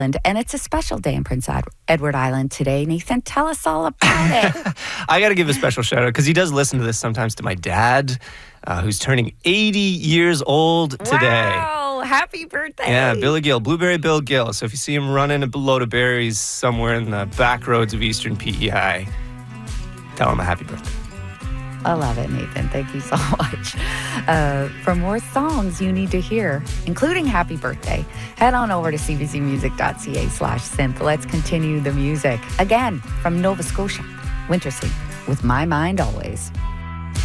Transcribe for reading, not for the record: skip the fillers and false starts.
And it's a special day in Prince Edward Island today. Nathan, tell us all about it. I got to give a special shout out because he does listen to this sometimes to my dad, who's turning 80 years old today. Wow, happy birthday. Yeah, Billy Gill, Blueberry Bill Gill. So if you see him running a load of berries somewhere in the back roads of Eastern PEI, tell him a happy birthday. I love it, Nathan. Thank you so much. For more songs you need to hear, including Happy Birthday, head on over to cbcmusic.ca/synth. Let's continue the music. Again, from Nova Scotia, Wintersleep, with My Mind Always.